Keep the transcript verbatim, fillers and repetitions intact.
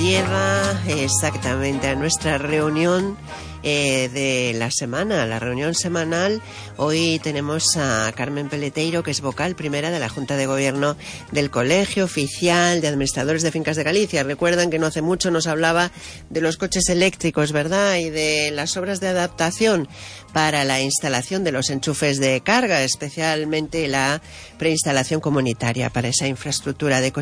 lleva exactamente a nuestra reunión eh, de la semana, la reunión semanal. Hoy tenemos a Carmen Peleteiro, que es vocal primera de la Junta de Gobierno del Colegio Oficial de Administradores de Fincas de Galicia. Recuerdan que no hace mucho nos hablaba de los coches eléctricos, ¿verdad? Y de las obras de adaptación para la instalación de los enchufes de carga, especialmente la preinstalación comunitaria para esa infraestructura de coches